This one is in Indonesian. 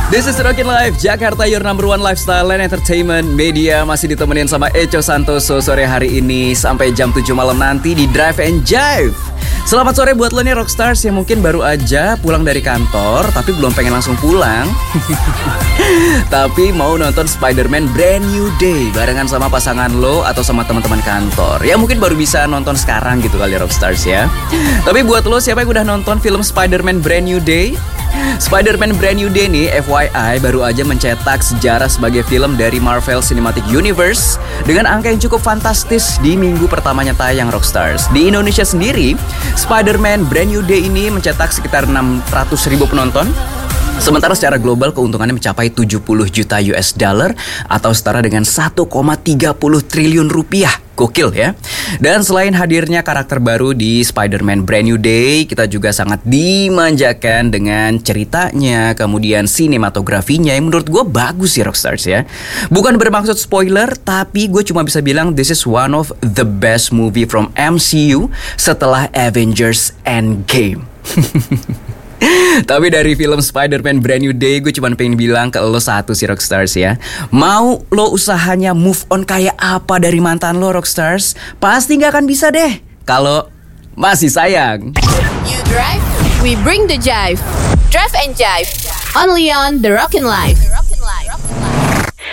This is Rockin' Life, Jakarta, your number one lifestyle and entertainment media. Masih ditemenin sama Echo Santoso sore hari ini sampai jam 7 malam nanti di Drive and Jive. Selamat sore buat lo nih Rockstars yang mungkin baru aja pulang dari kantor tapi belum pengen langsung pulang. Tapi mau nonton Spider-Man Brand New Day barengan sama pasangan lo atau sama teman-teman kantor. Ya mungkin baru bisa nonton sekarang gitu kali Rockstars ya. Tapi buat lo siapa yang udah nonton film Spider-Man Brand New Day? Spider-Man Brand New Day nih FYI baru aja mencetak sejarah sebagai film dari Marvel Cinematic Universe dengan angka yang cukup fantastis di minggu pertamanya tayang Rockstars. Di Indonesia sendiri, Spider-Man Brand New Day ini mencetak sekitar 600.000 penonton. Sementara secara global keuntungannya mencapai 70 juta US dollar atau setara dengan 1,30 triliun rupiah. Gokil ya. Dan selain hadirnya karakter baru di Spider-Man Brand New Day, kita juga sangat dimanjakan dengan ceritanya, kemudian sinematografinya yang menurut gue bagus sih Rockstars ya. Bukan bermaksud spoiler, tapi gue cuma bisa bilang this is one of the best movie from MCU setelah Avengers Endgame. Tapi dari film Spider-Man Brand New Day, gue cuma pengen bilang ke lo satu sih Rockstars ya. Mau lo usahanya move on kayak apa dari mantan lo Rockstars, pasti gak akan bisa deh kalau masih sayang. You drive, we bring the jive. Drive and Jive, only on The Rockin' Life.